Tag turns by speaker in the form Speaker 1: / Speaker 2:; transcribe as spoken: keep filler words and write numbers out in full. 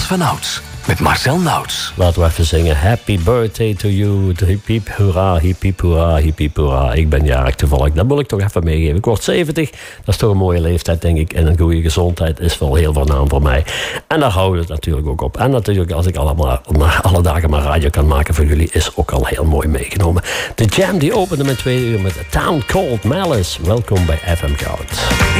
Speaker 1: van Ouds met Marcel Nauts.
Speaker 2: Laten we even zingen. Happy birthday to you. Hip hip hoera, hip hip hoera, hip hip hoera. Ik ben jarig toevallig. Dat moet ik toch even meegeven. Ik word zeventig. Dat is toch een mooie leeftijd, denk ik. En een goede gezondheid is wel heel voornaam voor mij. En daar houdt het natuurlijk ook op. En natuurlijk, als ik allemaal, alle dagen maar radio kan maken voor jullie, is ook al heel mooi meegenomen. De Jam die opende met twee uur met A Town Called Malice. Welkom bij F M Goud.